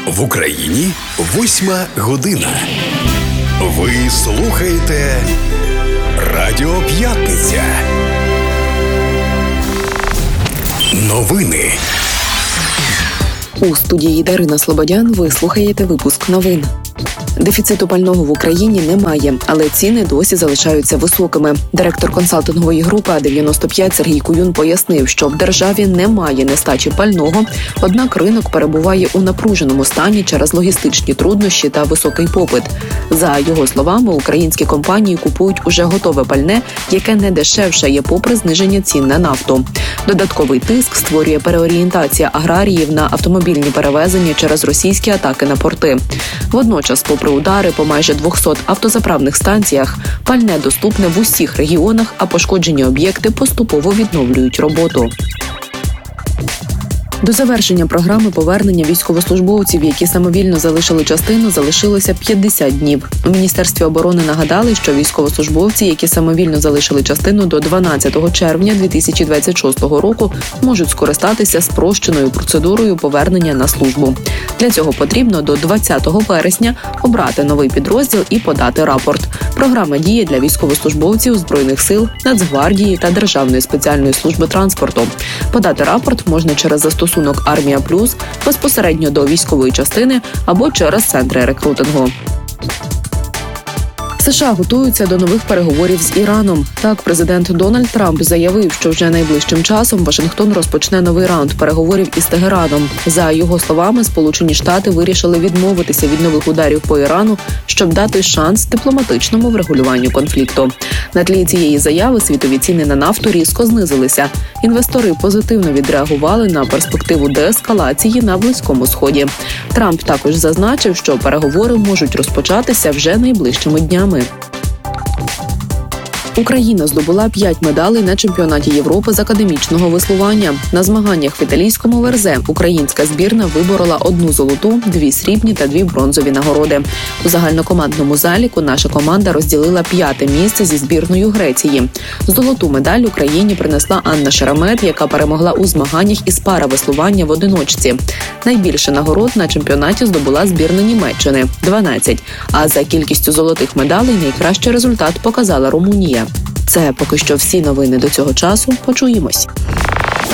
В Україні 8 година. Ви слухаєте Радіо П'ятниця. Новини. У студії Дарина Слободян ви слухаєте випуск новин. Дефіциту пального в Україні немає, але ціни досі залишаються високими. Директор консалтингової групи А-95 Сергій Куюн пояснив, що в державі немає нестачі пального, однак ринок перебуває у напруженому стані через логістичні труднощі та високий попит. За його словами, українські компанії купують уже готове пальне, яке не дешевшає попри зниження цін на нафту. Додатковий тиск створює переорієнтація аграріїв на автомобільні перевезення через російські атаки на порти. Водночас, попри удари по майже 200 автозаправних станціях, пальне доступне в усіх регіонах, а пошкоджені об'єкти поступово відновлюють роботу. До завершення програми повернення військовослужбовців, які самовільно залишили частину, залишилося 50 днів. У Міністерстві оборони нагадали, що військовослужбовці, які самовільно залишили частину до 12 червня 2026 року, можуть скористатися спрощеною процедурою повернення на службу. Для цього потрібно до 20 вересня обрати новий підрозділ і подати рапорт. Програма діє для військовослужбовців Збройних сил, Нацгвардії та Державної спеціальної служби транспорту. Подати рапорт можна через застосунок «Армія Плюс», безпосередньо до військової частини або через центри рекрутингу. США готуються до нових переговорів з Іраном. Так, президент Дональд Трамп заявив, що вже найближчим часом Вашингтон розпочне новий раунд переговорів із Тегераном. За його словами, Сполучені Штати вирішили відмовитися від нових ударів по Ірану, щоб дати шанс дипломатичному врегулюванню конфлікту. На тлі цієї заяви світові ціни на нафту різко знизилися. Інвестори позитивно відреагували на перспективу деескалації на Близькому Сході. Трамп також зазначив, що переговори можуть розпочатися вже найближчими днями. Україна здобула 5 медалей на чемпіонаті Європи з академічного веслування. На змаганнях в італійському Верзе українська збірна виборола 1 золоту, 2 срібні та 2 бронзові нагороди. У загальнокомандному заліку наша команда розділила 5-те місце зі збірною Греції. Золоту медаль Україні принесла Анна Шеремет, яка перемогла у змаганнях із паравеслування в одиночці. Найбільше нагород на чемпіонаті здобула збірна Німеччини – 12. А за кількістю золотих медалей найкращий результат показала Румунія. Це поки що всі новини до цього часу. Почуємось.